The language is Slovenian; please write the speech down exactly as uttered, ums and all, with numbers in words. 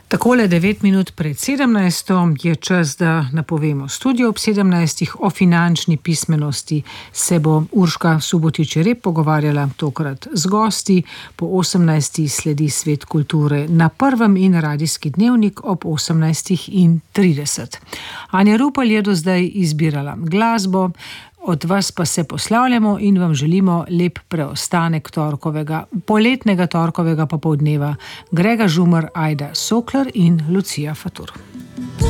Takole devet minut pred sedemnajsto je čas, da napovemo studio ob sedemnajstih. O finančni pismenosti se bo Urška Subotič-Jereb pogovarjala tokrat z gosti. Po osemnajstih sledi Svet kulture na Prvem in Radijski dnevnik ob osemnajstih trideset. Anja Rupel je do zdaj izbirala glasbo. Od vas pa se poslavljamo in vam želimo lep preostanek torkovega, poletnega torkovega popoldneva. Grega Žumer, Ajda Sokler in Lucija Fatur.